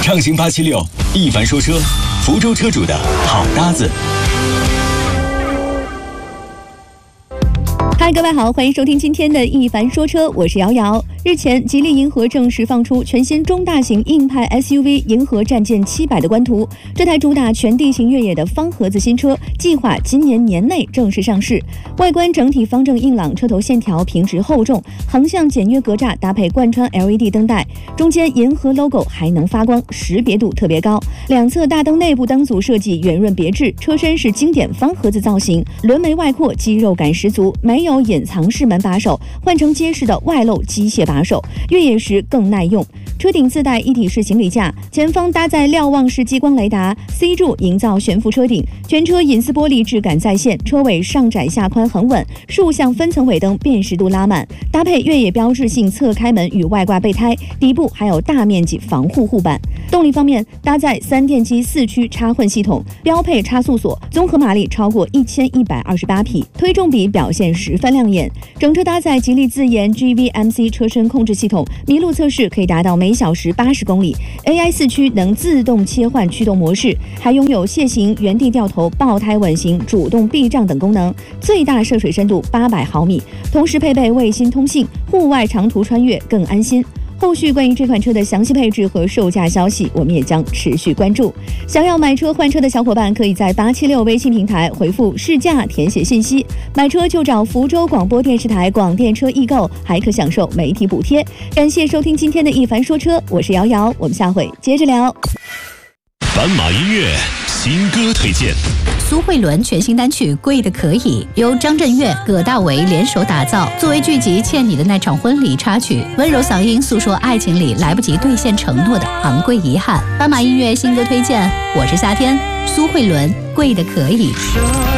畅行876，一凡说车，福州车主的好搭子。 嗨，各位好，欢迎收听今天的一凡说车，我是瑶瑶。日前，吉利银河正式放出全新中大型硬派 SUV 银河战舰700的官图。这台主打全地形越野的方盒子新车，计划今年年内正式上市。外观整体方正硬朗，车头线条平直厚重，横向简约格栅搭配贯穿 LED 灯带，中间银河 logo 还能发光，识别度特别高。两侧大灯内部灯组设计圆润别致，车身是经典方盒子造型，轮眉外扩，肌肉感十足，没有隐藏式门把手，换成结实的外露机械把手，越野时更耐用。车顶自带一体式行李架，前方搭载瞭望式激光雷达 ，C 柱营造悬浮车顶，全车隐私玻璃质感再现，车尾上窄下宽很稳，竖向分层尾灯辨识度拉满，搭配越野标志性侧开门与外挂备胎，底部还有大面积防护护板。动力方面，搭载3电机4驱插混系统，标配差速锁，综合马力超过1128匹，推重比表现十分亮眼。整车搭载吉利自研 GVMC 车身控制系统，麋鹿测试可以达到每小时80公里 ，AI 4驱能自动切换驱动模式，还拥有楔形、原地掉头、爆胎稳行、主动避障等功能，最大涉水深度800毫米，同时配备卫星通信，户外长途穿越更安心。后续关于这款车的详细配置和售价消息，我们也将持续关注。想要买车换车的小伙伴，可以在876微信平台回复试驾填写信息，买车就找福州广播电视台广电车易购，还可享受媒体补贴。感谢收听今天的一凡说车，我是瑶瑶，我们下回接着聊。 斑马音乐新歌推荐。 苏慧伦全新单曲《贵的可以》由张震岳、葛大为联手打造，作为剧集《欠你的那场婚礼》插曲，温柔嗓音诉说爱情里来不及兑现承诺的昂贵遗憾。斑马音乐新歌推荐，我是夏天，苏慧伦《贵的可以》。